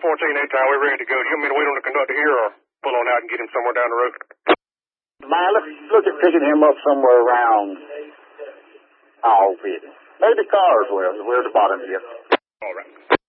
Anytime we're ready to go. Do you want me to wait on the conductor here or pull on out and get him somewhere down the road? Man, let's look at picking him up somewhere around Alvin. Maybe Carswell. We're at the bottom here. All right.